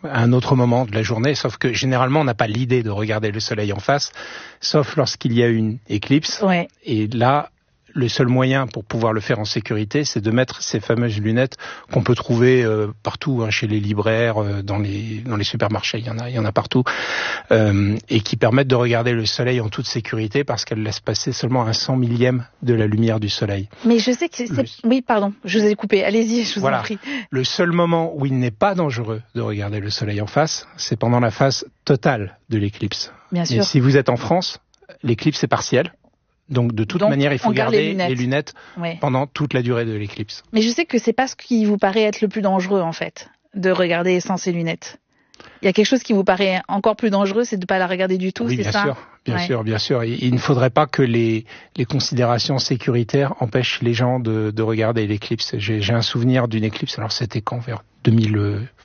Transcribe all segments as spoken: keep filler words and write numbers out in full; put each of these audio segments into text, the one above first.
à un autre moment de la journée, sauf que généralement on n'a pas l'idée de regarder le soleil en face, sauf lorsqu'il y a une éclipse. Ouais. Et là, le seul moyen pour pouvoir le faire en sécurité, c'est de mettre ces fameuses lunettes qu'on peut trouver euh, partout, hein, chez les libraires, euh, dans les dans les supermarchés, il y en a, il y en a partout, euh, et qui permettent de regarder le soleil en toute sécurité parce qu'elles laissent passer seulement un cent millième de la lumière du soleil. Mais je sais que c'est... Le... Oui, pardon, je vous ai coupé. Allez-y, je vous voilà. en prie. Le seul moment où il n'est pas dangereux de regarder le soleil en face, c'est pendant la phase totale de l'éclipse. Bien sûr. Et si vous êtes en France, l'éclipse est partielle. Donc, de toute Donc, manière, il faut garder les lunettes, les lunettes ouais. pendant toute la durée de l'éclipse. Mais je sais que c'est pas ce qui vous paraît être le plus dangereux, en fait, de regarder sans ces lunettes. Il y a quelque chose qui vous paraît encore plus dangereux, c'est de ne pas la regarder du tout, oui, c'est bien ça? sûr, bien ouais. sûr, bien sûr. Il, il ne faudrait pas que les, les considérations sécuritaires empêchent les gens de, de regarder l'éclipse. J'ai, j'ai un souvenir d'une éclipse, alors c'était quand, vers deux mille,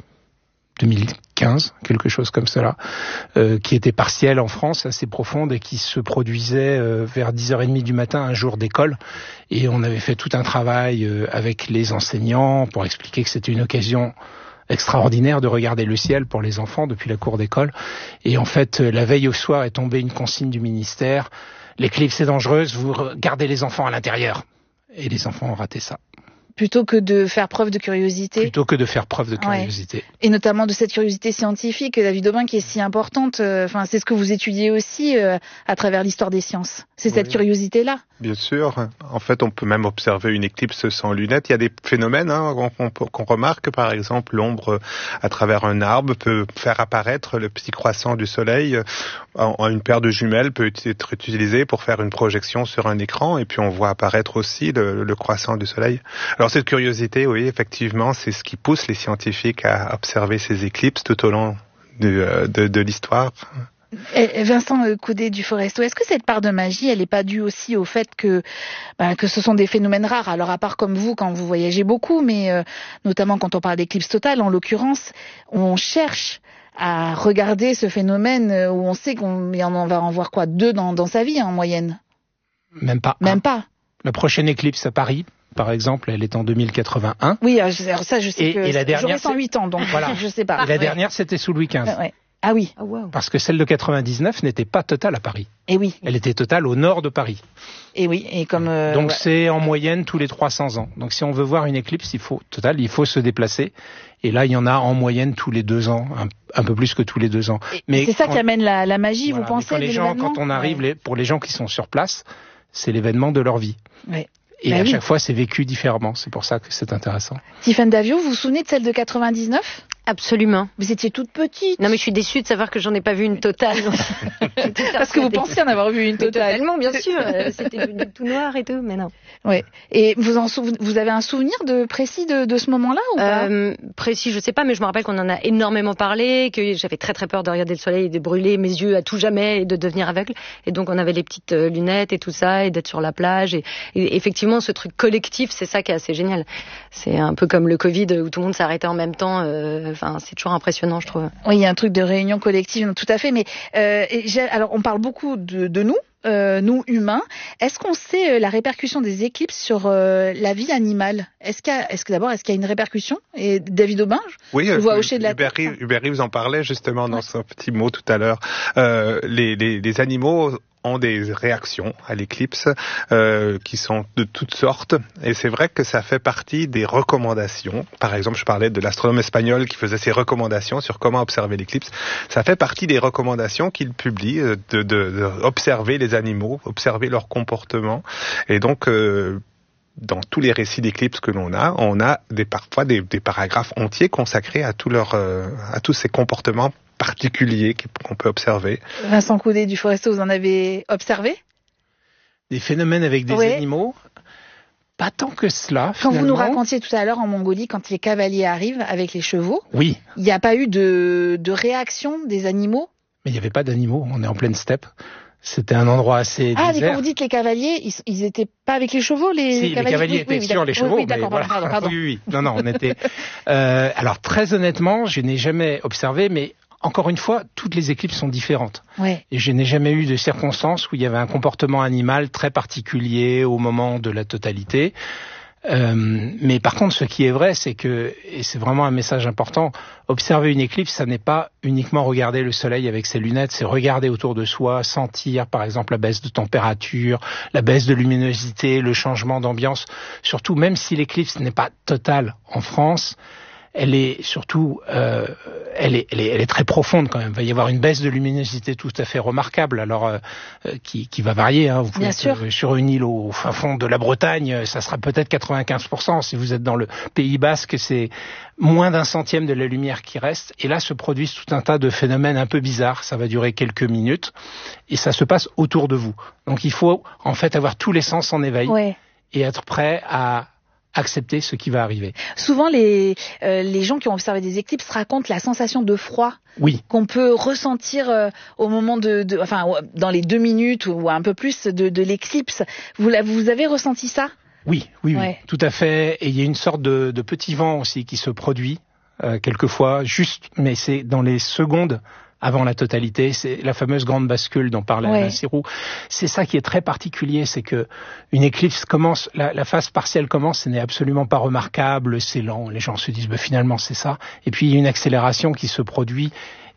deux mille quinze, quelque chose comme cela, euh, qui était partielle en France, assez profonde, et qui se produisait euh, vers dix heures trente du matin, un jour d'école. Et on avait fait tout un travail euh, avec les enseignants pour expliquer que c'était une occasion extraordinaire de regarder le ciel pour les enfants depuis la cour d'école. Et en fait, la veille au soir est tombée une consigne du ministère. L'éclipse est dangereuse, vous gardez les enfants à l'intérieur. Et les enfants ont raté ça. Plutôt que de faire preuve de curiosité. Plutôt que de faire preuve de curiosité. Ouais. Et notamment de cette curiosité scientifique, David Aubin, qui est si importante. Enfin, c'est ce que vous étudiez aussi euh, à travers l'histoire des sciences. C'est oui. cette curiosité-là. Bien sûr. En fait, on peut même observer une éclipse sans lunettes. Il y a des phénomènes hein, qu'on, qu'on remarque. Par exemple, l'ombre à travers un arbre peut faire apparaître le petit croissant du soleil. Une paire de jumelles peut être utilisée pour faire une projection sur un écran. Et puis, on voit apparaître aussi le, le croissant du soleil. Alors, cette curiosité, oui, effectivement, c'est ce qui pousse les scientifiques à observer ces éclipses tout au long de, de, de l'histoire. Et Vincent Coudet du Foresto, est-ce que cette part de magie, elle n'est pas due aussi au fait que ben, que ce sont des phénomènes rares? Alors à part comme vous, quand vous voyagez beaucoup, mais euh, notamment quand on parle d'éclipse totale, en l'occurrence, on cherche à regarder ce phénomène où on sait qu'on on va en voir quoi, deux dans, dans sa vie en moyenne? Même pas. Même un. pas. La prochaine éclipse à Paris, par exemple, elle est en deux mille quatre-vingt-un. Oui, alors ça je sais et, que et la dernière, j'aurais cent huit ans, donc voilà. je sais pas. Et la ouais. dernière, c'était sous Louis quinze. Ouais. Ah oui. Oh, wow. Parce que celle de quatre-vingt-dix-neuf n'était pas totale à Paris. Et oui. Elle était totale au nord de Paris. Et oui, et comme euh, donc ouais. c'est en moyenne tous les trois cents ans. Donc si on veut voir une éclipse, il faut totale, il faut se déplacer. Et là, il y en a en moyenne tous les deux ans, un, un peu plus que tous les deux ans. Et mais c'est ça quand, qui amène la, la magie, voilà, vous pensez quand les gens, quand on arrive, ouais. les, pour les gens qui sont sur place, c'est l'événement de leur vie. Ouais. Et bah à oui. chaque fois, c'est vécu différemment. C'est pour ça que c'est intéressant. Tiffany Davio, vous vous souvenez de celle de quatre-vingt-dix-neuf ? Absolument. Vous étiez toute petite. Non, mais je suis déçue de savoir que j'en ai pas vu une totale. Parce que vous pensiez en avoir vu une totale. Totalement, bien sûr. C'était tout noir et tout, mais non. Ouais. Et vous en souven... vous avez un souvenir de précis de, de ce moment-là ou pas euh, Précis, je sais pas, mais je me rappelle qu'on en a énormément parlé, que j'avais très très peur de regarder le soleil et de brûler mes yeux à tout jamais et de devenir aveugle. Et donc on avait les petites lunettes et tout ça, et d'être sur la plage. Et, et effectivement, ce truc collectif, c'est ça qui est assez génial. C'est un peu comme le Covid où tout le monde s'arrêtait en même temps. Euh, Enfin, c'est toujours impressionnant, je trouve. Oui, il y a un truc de réunion collective, tout à fait. Mais euh, alors, on parle beaucoup de, de nous, euh, nous humains. Est-ce qu'on sait euh, la répercussion des éclipses sur euh, la vie animale ? Est-ce qu'il y a, est-ce que d'abord, est-ce qu'il y a une répercussion ? Et David Aubin, oui, je vois hocher de la Hubert, tête. Hubert vous en parlait justement dans ouais. son petit mot tout à l'heure. Euh, les, les, les animaux ont des réactions à l'éclipse euh, qui sont de toutes sortes et c'est vrai que ça fait partie des recommandations. Par exemple, je parlais de l'astronome espagnol qui faisait ses recommandations sur comment observer l'éclipse. Ça fait partie des recommandations qu'il publie de, de, de observer les animaux, observer leur comportement et donc euh, dans tous les récits d'éclipses que l'on a, on a des, parfois des, des paragraphes entiers consacrés à, tout leur, euh, à tous ces comportements particuliers qu'on peut observer. Vincent Coudet du Foresto, vous en avez observé ? Des phénomènes avec des oui. animaux ? Pas tant que cela, Quand finalement. vous nous racontiez tout à l'heure en Mongolie, quand les cavaliers arrivent avec les chevaux, oui. il n'y a pas eu de, de réaction des animaux ? Mais il n'y avait pas d'animaux, on est en pleine steppe. C'était un endroit assez ah, désert. mais quand vous dites les cavaliers, ils, ils étaient pas avec les chevaux, les, si, les cavaliers, les cavaliers oui, étaient oui, sur les chevaux. Oui, oui d'accord, mais pardon, voilà. pardon. oui, oui. Non, non, on était. Euh, alors très honnêtement, je n'ai jamais observé, mais encore une fois, toutes les éclipses sont différentes. Ouais. Et je n'ai jamais eu de circonstances où il y avait un comportement animal très particulier au moment de la totalité. Euh, mais par contre, ce qui est vrai, c'est que, et c'est vraiment un message important, observer une éclipse, ça n'est pas uniquement regarder le soleil avec ses lunettes, c'est regarder autour de soi, sentir par exemple la baisse de température, la baisse de luminosité, le changement d'ambiance. Surtout, même si l'éclipse n'est pas totale en France, elle est surtout, euh, elle est, elle est, elle est très profonde quand même. Il va y avoir une baisse de luminosité tout à fait remarquable, alors euh, qui, qui va varier. Hein. Vous pouvez Bien être sûr. sur une île au fin fond de la Bretagne, ça sera peut-être quatre-vingt-quinze pour cent. Si vous êtes dans le Pays Basque, c'est moins d'un centième de la lumière qui reste. Et là se produisent tout un tas de phénomènes un peu bizarres. Ça va durer quelques minutes et ça se passe autour de vous. Donc il faut en fait avoir tous les sens en éveil Ouais. et être prêt à accepter ce qui va arriver. Souvent, les, euh, les gens qui ont observé des éclipses racontent la sensation de froid Oui. qu'on peut ressentir euh, au moment de, de, enfin, dans les deux minutes ou un peu plus de, de l'éclipse. Vous, la, vous avez ressenti ça? Oui, oui, oui, Ouais. tout à fait. Et il y a une sorte de, de petit vent aussi qui se produit euh, quelquefois, juste, mais c'est dans les secondes avant la totalité. C'est la fameuse grande bascule dont parlait Ouais. Alain Sirou. C'est ça qui est très particulier, c'est que une éclipse commence, la, la phase partielle commence, ce n'est absolument pas remarquable, c'est lent. Les gens se disent, bah, finalement c'est ça. Et puis il y a une accélération qui se produit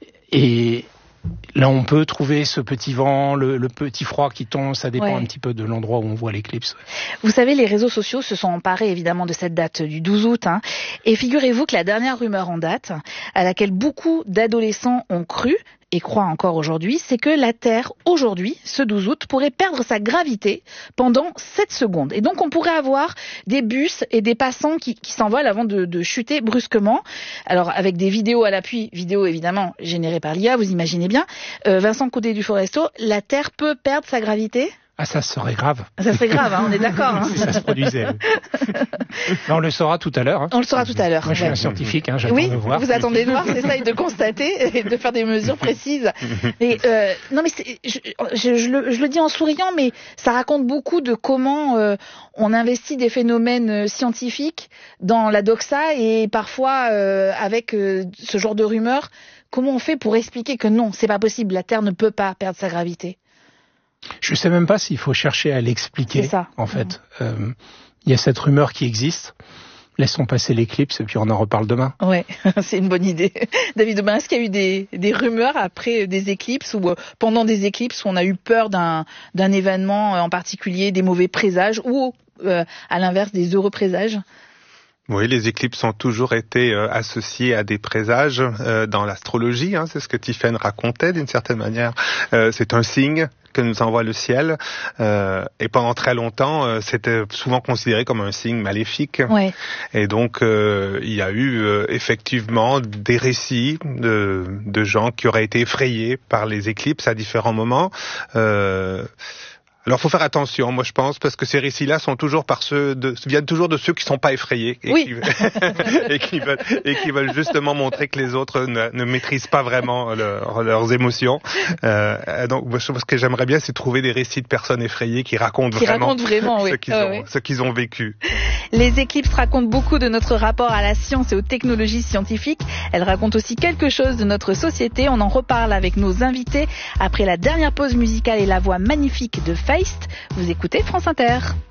et là, on peut trouver ce petit vent, le, le petit froid qui tombe, ça dépend Ouais. un petit peu de l'endroit où on voit l'éclipse. Vous savez, les réseaux sociaux se sont emparés évidemment de cette date du douze août. Hein, et figurez-vous que la dernière rumeur en date, à laquelle beaucoup d'adolescents ont cru et croient encore aujourd'hui, c'est que la Terre, aujourd'hui, ce douze août, pourrait perdre sa gravité pendant sept secondes. Et donc, on pourrait avoir des bus et des passants qui, qui s'envolent avant de, de chuter brusquement. Alors, avec des vidéos à l'appui, vidéos évidemment générées par l'I A, vous imaginez bien. Euh, Vincent Coudet du Foresto, la Terre peut perdre sa gravité ? Ah, ça serait grave. Ça serait grave, hein, on est d'accord. Hein. Si ça se produisait. Mais on le saura tout à l'heure. Hein. On le saura tout à l'heure. Moi, je suis Ouais. un scientifique, hein, j'attends Oui, de voir. vous attendez de voir, c'est ça, et de constater et de faire des mesures précises. Mais euh, non, mais c'est, je, je, je, le, je le dis en souriant, mais ça raconte beaucoup de comment euh, on investit des phénomènes scientifiques dans la doxa et parfois euh, avec euh, ce genre de rumeurs. Comment on fait pour expliquer que non, c'est pas possible, la Terre ne peut pas perdre sa gravité? Je sais même pas s'il faut chercher à l'expliquer. C'est ça. En fait, il euh, y a cette rumeur qui existe. Laissons passer l'éclipse et puis on en reparle demain. Ouais, c'est une bonne idée. David Aubin, est-ce qu'il y a eu des, des rumeurs après des éclipses ou pendant des éclipses où on a eu peur d'un, d'un événement en particulier, des mauvais présages ou euh, à l'inverse des heureux présages? Oui, les éclipses ont toujours été euh, associées à des présages euh, dans l'astrologie. Hein, c'est ce que Tiphaine racontait d'une certaine manière. Euh, c'est un signe que nous envoie le ciel. Euh, et pendant très longtemps, euh, c'était souvent considéré comme un signe maléfique. Ouais. Et donc, euh, il y a eu euh, effectivement des récits de, de gens qui auraient été effrayés par les éclipses à différents moments. Euh, Alors, faut faire attention, moi je pense, parce que ces récits-là sont toujours par ceux de, viennent toujours de ceux qui sont pas effrayés et, oui. qui, et qui veulent et qui veulent justement montrer que les autres ne, ne maîtrisent pas vraiment leur, leurs émotions. Euh, donc, moi, ce que j'aimerais bien, c'est trouver des récits de personnes effrayées qui racontent qui vraiment, racontent vraiment oui. ce qu'ils ah, ont, oui. ce qu'ils ont vécu. Les éclipses racontent beaucoup de notre rapport à la science et aux technologies scientifiques. Elles racontent aussi quelque chose de notre société. On en reparle avec nos invités après la dernière pause musicale et la voix magnifique de Feist. Vous écoutez France Inter.